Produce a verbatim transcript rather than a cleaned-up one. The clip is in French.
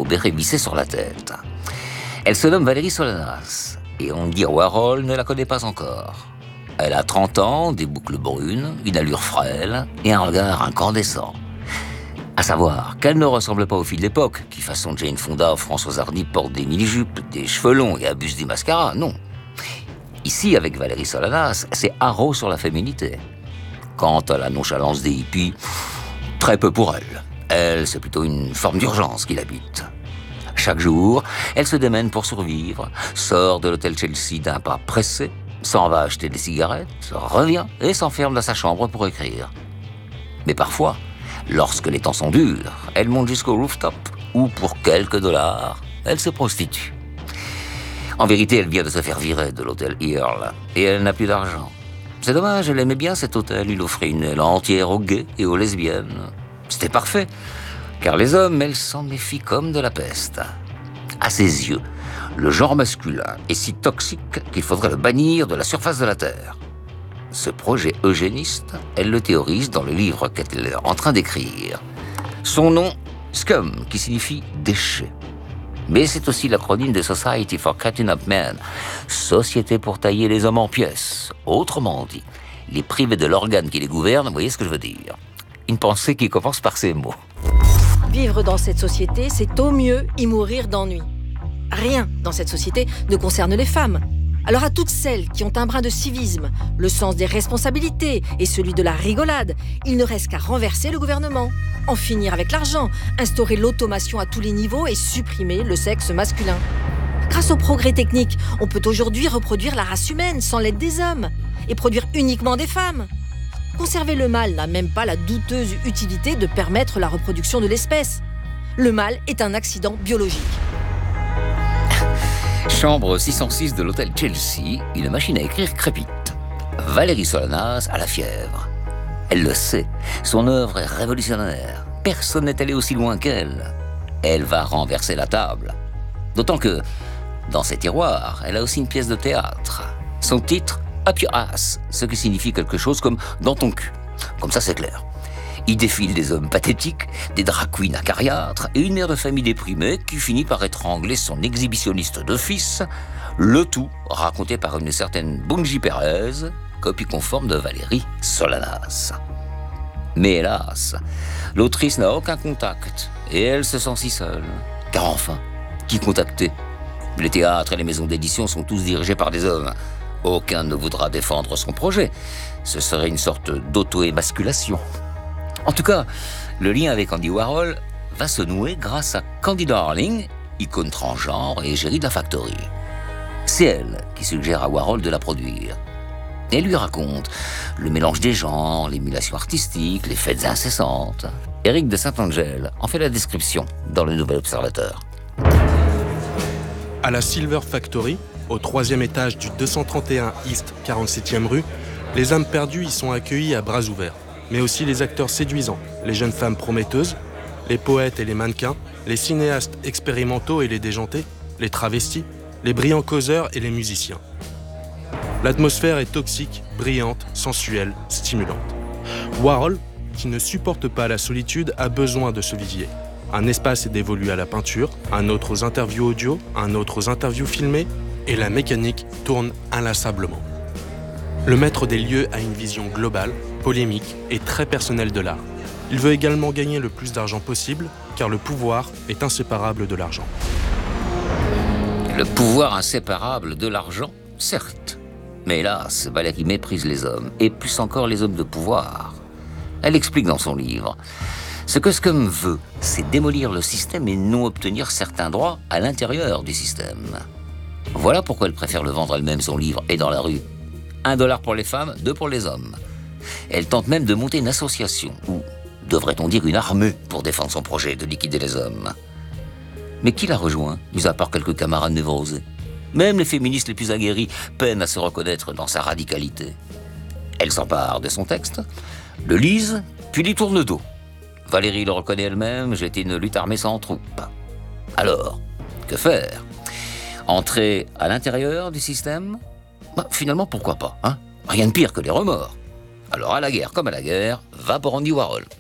béret vissé sur la tête. Elle se nomme Valérie Solanas, et Andy Warhol ne la connaît pas encore. Elle a trente ans, des boucles brunes, une allure frêle et un regard incandescent. À savoir qu'elle ne ressemble pas aux filles de l'époque, qui façon Jane Fonda ou Françoise Hardy portent des mini-jupes, des cheveux longs et abusent du mascara, non. Ici, avec Valérie Solanas, c'est haro sur la féminité. Quant à la nonchalance des hippies, très peu pour elle. Elle, c'est plutôt une forme d'urgence qui l'habite. Chaque jour, elle se démène pour survivre, sort de l'hôtel Chelsea d'un pas pressé, s'en va acheter des cigarettes, revient et s'enferme dans sa chambre pour écrire. Mais parfois, lorsque les temps sont durs, elle monte jusqu'au rooftop, où pour quelques dollars, elle se prostitue. En vérité, elle vient de se faire virer de l'hôtel Earl, et elle n'a plus d'argent. C'est dommage, elle aimait bien cet hôtel, il offrait une aile entière aux gays et aux lesbiennes. C'était parfait, car les hommes, elles s'en méfient comme de la peste. À ses yeux, le genre masculin est si toxique qu'il faudrait le bannir de la surface de la Terre. Ce projet eugéniste, elle le théorise dans le livre qu'elle est en train d'écrire. Son nom, Scum, qui signifie déchet. Mais c'est aussi l'acronyme de Society for Cutting Up Men, Société pour tailler les hommes en pièces. Autrement dit, les privés de l'organe qui les gouverne, vous voyez ce que je veux dire. Une pensée qui commence par ces mots. Vivre dans cette société, c'est au mieux y mourir d'ennui. Rien dans cette société ne concerne les femmes. Alors à toutes celles qui ont un brin de civisme, le sens des responsabilités et celui de la rigolade, il ne reste qu'à renverser le gouvernement, en finir avec l'argent, instaurer l'automation à tous les niveaux et supprimer le sexe masculin. Grâce au progrès technique, on peut aujourd'hui reproduire la race humaine sans l'aide des hommes et produire uniquement des femmes. Conserver le mâle n'a même pas la douteuse utilité de permettre la reproduction de l'espèce. Le mâle est un accident biologique. Chambre six cent six de l'hôtel Chelsea, une machine à écrire crépite. Valérie Solanas a la fièvre. Elle le sait, son œuvre est révolutionnaire. Personne n'est allé aussi loin qu'elle. Elle va renverser la table. D'autant que, dans ses tiroirs, elle a aussi une pièce de théâtre. Son titre, Up Your Ass, ce qui signifie quelque chose comme dans ton cul. Comme ça, c'est clair. Il défile des hommes pathétiques, des drag queens acariâtres et une mère de famille déprimée qui finit par étrangler son exhibitionniste de fils, le tout raconté par une certaine Bungie Perez, copie conforme de Valérie Solanas. Mais hélas, l'autrice n'a aucun contact et elle se sent si seule. Car enfin, qui contacter ? Les théâtres et les maisons d'édition sont tous dirigés par des hommes. Aucun ne voudra défendre son projet. Ce serait une sorte d'auto-émasculation. En tout cas, le lien avec Andy Warhol va se nouer grâce à Candy Darling, icône transgenre et égérie de la Factory. C'est elle qui suggère à Warhol de la produire. Elle lui raconte le mélange des genres, l'émulation artistique, les fêtes incessantes. Éric de Saint-Angèle en fait la description dans le Nouvel Observateur. À la Silver Factory, au troisième étage du deux cent trente et un East quarante-septième rue, les âmes perdues y sont accueillies à bras ouverts. Mais aussi les acteurs séduisants, les jeunes femmes prometteuses, les poètes et les mannequins, les cinéastes expérimentaux et les déjantés, les travestis, les brillants causeurs et les musiciens. L'atmosphère est toxique, brillante, sensuelle, stimulante. Warhol, qui ne supporte pas la solitude, a besoin de ce vivier. Un espace est dévolu à la peinture, un autre aux interviews audio, un autre aux interviews filmées, et la mécanique tourne inlassablement. Le maître des lieux a une vision globale, polémique et très personnelle de l'art. Il veut également gagner le plus d'argent possible, car le pouvoir est inséparable de l'argent. Le pouvoir inséparable de l'argent, certes. Mais hélas, Valérie méprise les hommes, et plus encore les hommes de pouvoir. Elle explique dans son livre « Ce que Scum veut, c'est démolir le système et non obtenir certains droits à l'intérieur du système. » Voilà pourquoi elle préfère le vendre elle-même, son livre, et dans la rue. Un dollar pour les femmes, deux pour les hommes. Elle tente même de monter une association, ou devrait-on dire une armée, pour défendre son projet de liquider les hommes. Mais qui la rejoint, mis à part quelques camarades névrosés ? Même les féministes les plus aguerris peinent à se reconnaître dans sa radicalité. Elle s'empare de son texte, le lise, puis lui tourne le dos. Valérie le reconnaît elle-même, j'ai été une lutte armée sans troupes. Alors, que faire ? Entrer à l'intérieur du système ? Bah, finalement, pourquoi pas, hein ? Rien de pire que les remords. Alors, à la guerre comme à la guerre, va pour Andy Warhol.